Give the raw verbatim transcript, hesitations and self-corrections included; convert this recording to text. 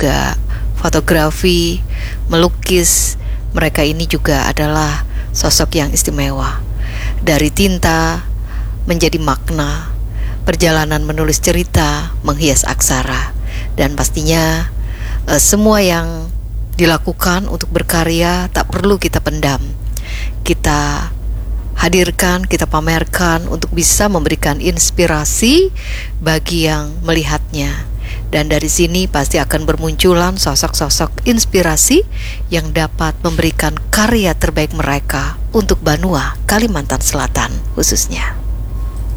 juga fotografi, melukis. Mereka ini juga adalah sosok yang istimewa. Dari tinta menjadi makna, perjalanan menulis cerita, menghias aksara, dan pastinya eh, semua yang dilakukan untuk berkarya tak perlu kita pendam. Kita hadirkan, kita pamerkan untuk bisa memberikan inspirasi bagi yang melihatnya. Dan dari sini pasti akan bermunculan sosok-sosok inspirasi yang dapat memberikan karya terbaik mereka untuk Banua, Kalimantan Selatan khususnya.